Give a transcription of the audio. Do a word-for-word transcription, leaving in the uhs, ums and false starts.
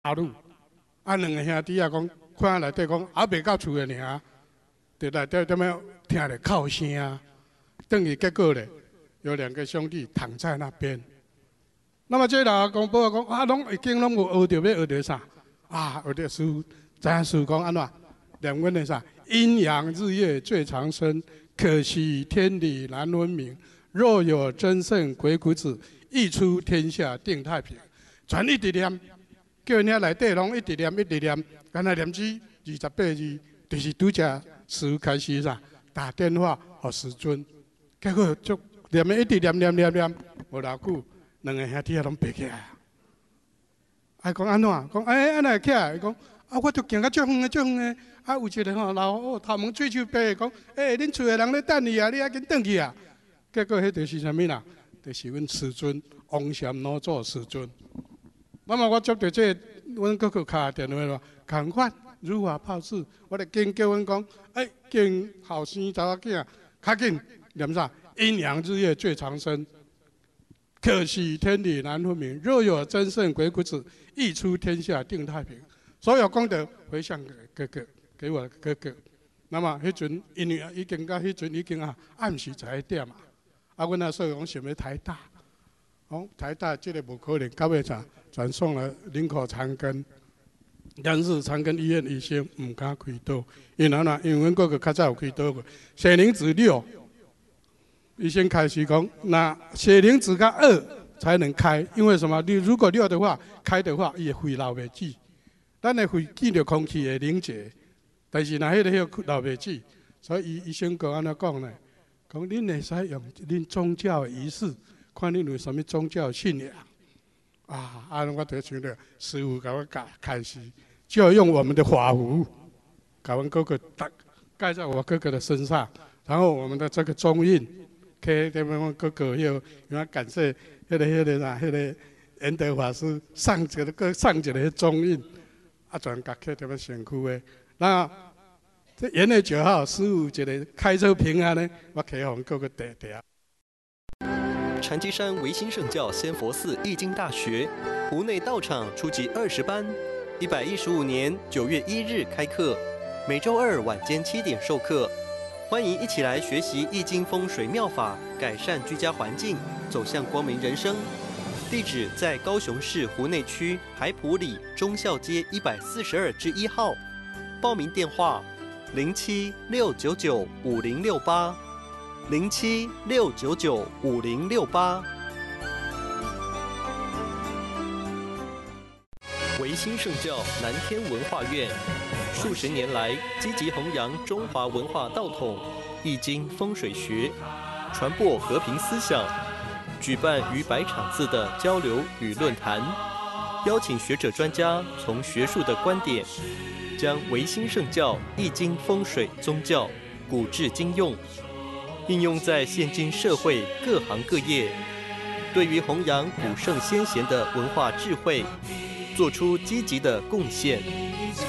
大路，啊，两个兄弟啊讲，看内底讲还袂到厝的尔，伫内底踮么听着哭声啊，等于结果咧，有两个兄弟躺在那边。那么这老公婆讲啊，拢已经拢有学着要学着啥啊？学着书，知影书讲安怎？念阮的啥？阴阳日月最长生，可惜天理难分明。若有真圣鬼谷子，一出天下定太平。全一直念。 叫因遐内底拢一直念一直念，干那念至二十八字，就是拄只时开始啥打电话给师尊，结果就念的一直念念念念，无偌久，两个兄弟啊拢爬起来啊！啊讲安怎？讲哎安怎起来？讲啊我着行到足远的足远的，啊有一个吼老哦头毛喙手白，讲哎恁厝的人咧等你啊，你还紧转去啊？结果迄就是啥物啦？就是阮师尊王禅老祖师尊。 那么我接到这，阮哥哥敲电话话，赶快如法炮制，我就紧叫阮讲，哎，紧后生查某囝，较紧念啥？阴阳日月最长生，可惜天理难分明。若有真圣鬼谷子，一出天下定太平。所有功德回向给哥哥，给我哥哥。那么迄阵，因为已经到迄阵已经啊暗时十一点嘛，啊，阮那时候讲想要台大，哦，台大这个无可能，到尾啥？ 转送了林口长庚，但是长庚医院医生唔敢开刀，因为哪？因为阮哥哥较早有开刀过，血磷脂六，医生开始讲，那血磷脂甲二才能开，因为什么？你如果六的话，开的话，伊会肺流袂止，咱的肺见着空气会凝结，但是若迄个迄个流袂止，所以医医生讲安怎讲呢？讲恁会使用恁宗教的仪式，看恁有啥物宗教信仰。 啊！啊！我就想着师傅甲我教开始，就要用我们的法符，甲阮哥哥盖盖在我哥哥的身上，然后我们的这个中印，给他们我哥哥又因为感谢迄个迄个啥，迄个圆德法师上一个个上一个中印，啊，全甲去他们身躯的。那这元月九号，师傅一个开车平安呢，我给阮哥哥弟弟。 禅机山维新圣教仙佛寺易经大学湖内道场初级二十班，一百一十五年九月一日开课，每周二晚间七点授课。欢迎一起来学习易经风水妙法，改善居家环境，走向光明人生。地址在高雄市湖内区海埔里忠孝街一百四十二之一号。报名电话：零七六九九五零六八。 零七六九九五零六八，维新圣教南天文化院数十年来积极弘扬中华文化道统、易经风水学，传播和平思想，举办逾百场次的交流与论坛，邀请学者专家从学术的观点，将维新圣教易经风水宗教古至今用。 应用在现今社会各行各业，对于弘扬古圣先贤的文化智慧，做出积极的贡献。